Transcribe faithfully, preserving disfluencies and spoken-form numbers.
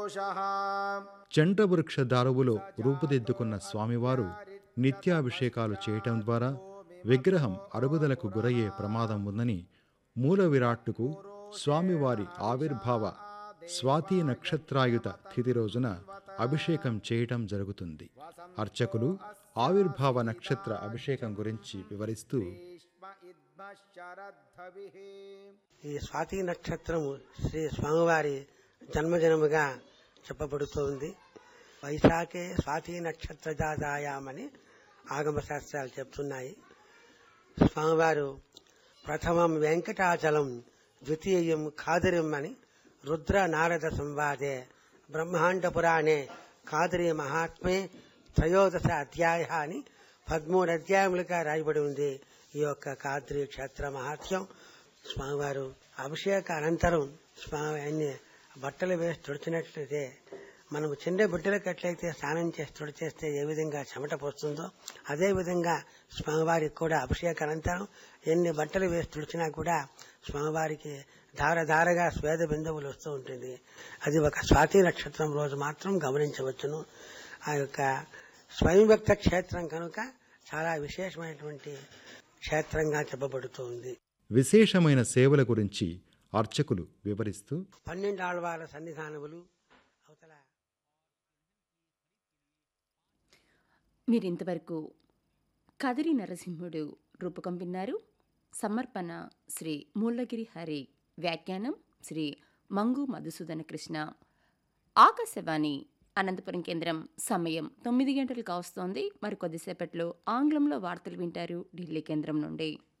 చండ్రవృక్ష దారువులో రూపుదిద్దుకున్న స్వామివారు నిత్యాభిషేకాలు చేయటం ద్వారా విగ్రహం అరుగుదలకు గురయ్యే ప్రమాదం ఉందని మూల విరాట్టుకు స్వామివారి ఆవిర్భావ స్వాతి నక్షత్రాయుత తిథి రోజున అభిషేకం చేయటం జరుగుతుంది. అర్చకులు ఆవిర్భావ నక్షత్ర అభిషేకం గురించి వివరిస్తూ, ఈ స్వాతి నక్షత్రము శ్రీ స్వామివారి జన్మజనముగా చెప్పబడుతోంది. వైశాఖే స్వాతి నక్షత్ర జాతాయామని ఆగమ శాస్త్రాలు చెప్తున్నాయి. స్వామివారు ప్రథమం వెంకటాచలం, ద్వితీయం ఖాదరిం అని రుద్ర నారద సంవాదే బ్రహ్మాండ పురాణే ఖాదరి మహాత్మే త్రయోదశ అధ్యాయ అని పదమూడు అధ్యాయములుగా రాయబడి ఉంది ఈ యొక్క ఖాద్రి క్షేత్ర మహాత్మ్యం. స్వామివారు అభిషేక అనంతరం స్వామి అన్ని బట్టలు వేసి తుడిచినట్లయితే, మనము చిన్న బిడ్డలకు ఎట్లయితే స్నానం చేసి తుడిచేస్తే ఏ విధంగా చెమట పోస్తుందో, అదేవిధంగా స్వామివారికి కూడా అభిషేక అనంతరం ఎన్ని బట్టలు వేసి తుడిచినా కూడా స్వామివారికి ధారధారగా స్వేద బిందువులు వస్తూ ఉంటుంది. అది ఒక స్వాతి నక్షత్రం రోజు మాత్రం గమనించవచ్చును. ఆ యొక్క స్వయంవ్యక్త క్షేత్రం కనుక చాలా విశేషమైనటువంటి క్షేత్రంగా చెప్పబడుతుంది. విశేషమైన సేవల గురించి అర్చకులు వివరిస్తూ, పన్నెండు ఆళ్వార్ల సన్నిధానములు అవతల. మీరింతవరకు కదిరి నరసింహుడు రూపకం విన్నారు. సమర్పణ శ్రీ మూలగిరి హరి. వ్యాఖ్యానం శ్రీ మంగు మధుసూదన కృష్ణ. ఆకాశవాణి అనంతపురం కేంద్రం. సమయం తొమ్మిది గంటలు కావస్తోంది. మరికొద్దిసేపట్లో ఆంగ్లంలో వార్తలు వింటారు ఢిల్లీ కేంద్రం నుండి.